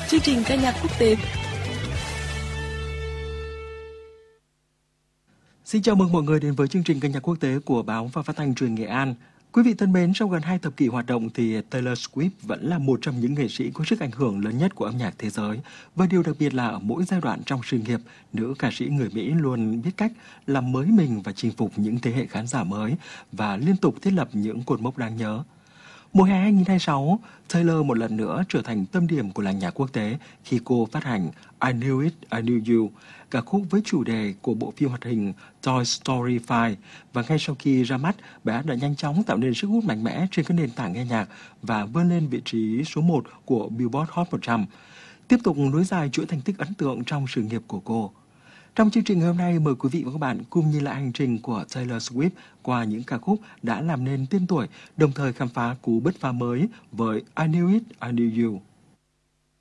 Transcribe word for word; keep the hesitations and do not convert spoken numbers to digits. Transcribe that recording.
chương trình ca nhạc quốc tế. Xin chào mừng mọi người đến với chương trình ca nhạc quốc tế của Báo và Phát thanh Truyền Nghệ An. Quý vị thân mến, trong gần hai thập kỷ hoạt động thì Taylor Swift vẫn là một trong những nghệ sĩ có sức ảnh hưởng lớn nhất của âm nhạc thế giới. Và điều đặc biệt là ở mỗi giai đoạn trong sự nghiệp, nữ ca sĩ người Mỹ luôn biết cách làm mới mình và chinh phục những thế hệ khán giả mới và liên tục thiết lập những cột mốc đáng nhớ. Mùa hè hai không hai sáu, Taylor một lần nữa trở thành tâm điểm của làng nhạc quốc tế khi cô phát hành I Knew It, I Knew You, ca khúc với chủ đề của bộ phim hoạt hình Toy Story năm. Và ngay sau khi ra mắt, bài hát đã nhanh chóng tạo nên sức hút mạnh mẽ trên các nền tảng nghe nhạc và vươn lên vị trí số một của Billboard Hot một trăm, tiếp tục nối dài chuỗi thành tích ấn tượng trong sự nghiệp của cô. Trong chương trình ngày hôm nay, mời quý vị và các bạn cùng nhìn lại hành trình của Taylor Swift qua những ca khúc đã làm nên tên tuổi, đồng thời khám phá cú bứt phá mới với I Knew It, I Knew You.